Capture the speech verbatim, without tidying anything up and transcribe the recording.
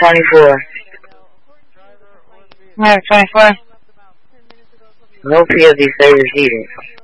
twenty-four. I have twenty-four. I hope he has these favors heated.